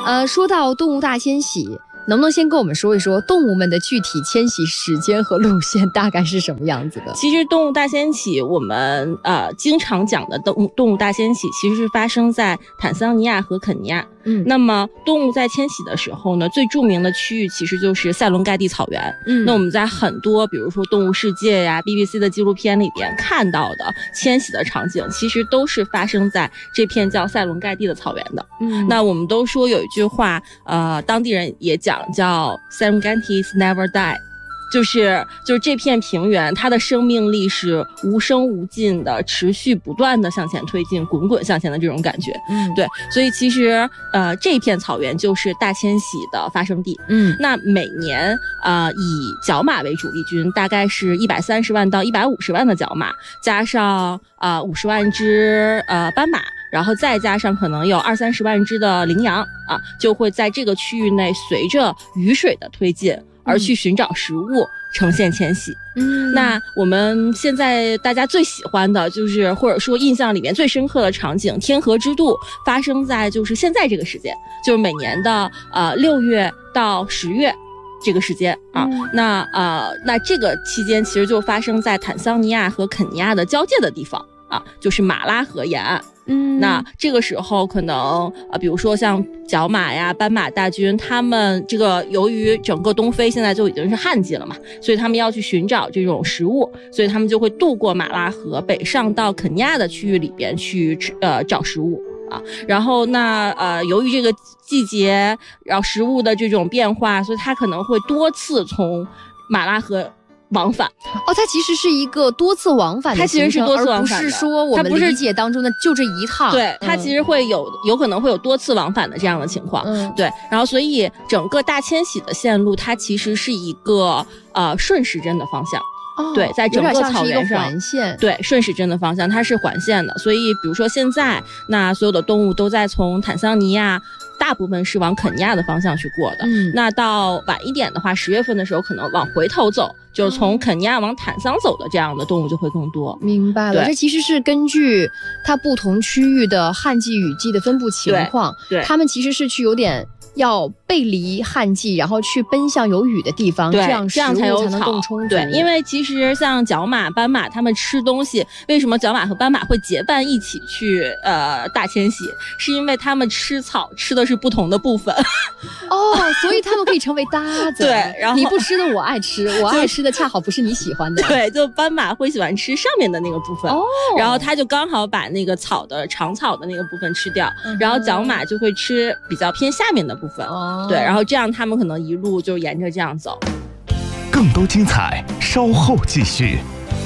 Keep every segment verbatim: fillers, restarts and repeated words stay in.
呃，说到动物大迁徙，能不能先跟我们说一说动物们的具体迁徙时间和路线大概是什么样子的？ 其实动物大迁徙，我们呃经常讲的动物动物大迁徙，其实是发生在坦桑尼亚和肯尼亚。嗯，那么动物在迁徙的时候呢，最著名的区域其实就是塞伦盖蒂草原。嗯，那我们在很多比如说动物世界呀、B B C 的纪录片里边看到的迁徙的场景，其实都是发生在这片叫塞伦盖蒂的草原的。嗯，那我们都说有一句话，呃，当地人也讲叫 Serengeti never die。就是就是这片平原，它的生命力是无声无尽的，持续不断的向前推进，滚滚向前的这种感觉。嗯，对，所以其实呃这片草原就是大迁徙的发生地。嗯，那每年呃以角马为主力军，大概是一百三十万到一百五十万的角马，加上啊五十万只呃斑马。然后再加上可能有二三十万只的羚羊啊，就会在这个区域内随着雨水的推进而去寻找食物，呈现迁徙。嗯，那我们现在大家最喜欢的就是，或者说印象里面最深刻的场景，天河之渡发生在就是现在这个时间，就是每年的呃六月到十月。这个时间啊，嗯、那呃，那这个期间其实就发生在坦桑尼亚和肯尼亚的交界的地方啊，就是马拉河沿岸。嗯，那这个时候可能啊、呃，比如说像角马呀、斑马大军，他们这个由于整个东非现在就已经是旱季了嘛，所以他们要去寻找这种食物，所以他们就会渡过马拉河，北上到肯尼亚的区域里边去呃找食物。啊，然后那呃，由于这个季节，然后食物的这种变化，所以它可能会多次从马拉河往返。 哦，它其实是一个多次往返的行程， 它其实是多次往返的， 而不是说我们理解当中的就这一趟。 对，它其实会有、嗯、有可能会有多次往返的这样的情况。嗯，对。然后所以整个大迁徙的线路，它其实是一个呃顺时针的方向。哦、对，在整个草原上， 环线， 对，顺时针的方向，它是环线的。所以，比如说现在，那所有的动物都在从坦桑尼亚，大部分是往肯尼亚的方向去过的。嗯，那到晚一点的话，十月份的时候，可能往回头走，就是从肯尼亚往坦桑走的这样的动物就会更多。 明白了，这其实是根据它不同区域的旱季、雨季的分布情况，对，它们其实是去有点。要背离旱季，然后去奔向有雨的地方，这样这样才有才能更充足。 对，因为其实像角马、斑马，它们吃东西，为什么角马和斑马会结伴一起去呃大迁徙？是因为它们吃草吃的是不同的部分。 哦，所以它们可以成为搭子。 对，然后你不吃的我爱吃，我爱吃的恰好不是你喜欢的。 对，就斑马会喜欢吃上面的那个部分，哦，然后它就刚好把那个草的长草的那个部分吃掉，嗯、然后角马就会吃比较偏下面的部分。哦，对，然后这样他们可能一路就沿着这样走。 更多精彩稍后继续。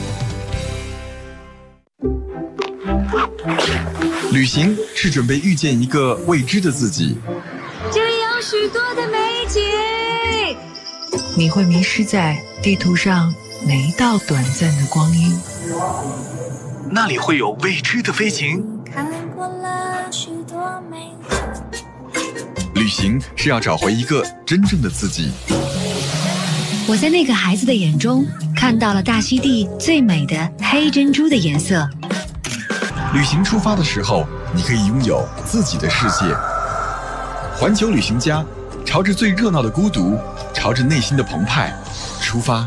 旅行是准备遇见一个未知的自己， 这里有许多的美景， 你会迷失在地图上每一道短暂的光阴， 那里会有未知的飞行。 看过了许多美景， 旅行是要找回一个真正的自己。 我在那个孩子的眼中看到了大溪地最美的黑珍珠的颜色。 旅行出发的时候，你可以拥有自己的世界。环球旅行家，朝着最热闹的孤独，朝着内心的澎湃出发。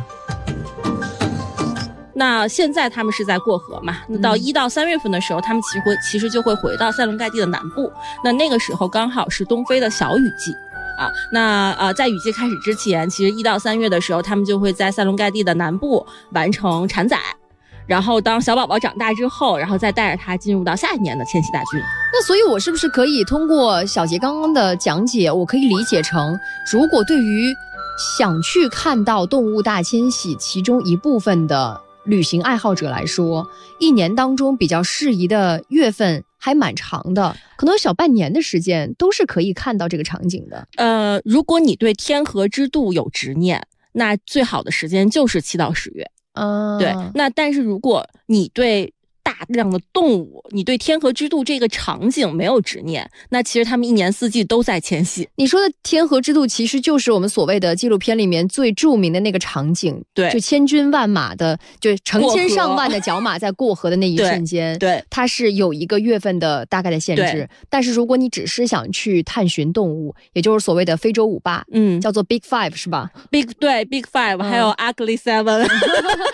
那现在他们是在过河嘛？那到一到三月份的时候，他们其实会其实就会回到塞伦盖蒂的南部。那那个时候刚好是东非的小雨季。啊，那呃，在雨季开始之前，其实一到三月的时候，他们就会在塞伦盖蒂的南部完成产崽，然后当小宝宝长大之后，然后再带着他进入到下一年的迁徙大军。 那所以，我是不是可以通过小杰刚刚的讲解，我可以理解成，如果对于想去看到动物大迁徙其中一部分的旅行爱好者来说，一年当中比较适宜的月份还蛮长的，可能有小半年的时间都是可以看到这个场景的。 呃，如果你对天河之渡有执念，那最好的时间就是七到十月。嗯，对。那但是如果你对大量的动物，你对天河之渡这个场景没有执念，那其实他们一年四季都在迁徙。 你说的天河之渡其实就是我们所谓的纪录片里面最著名的那个场景， 对， 就千军万马的，就成千上万的角马在过河的那一瞬间， 对， 它是有一个月份的大概的限制。但是如果你只是想去探寻动物，也就是所谓的非洲五霸，嗯，叫做 Big Five 是吧 ？Big 对 Big Five，、嗯、还有 Ugly Seven，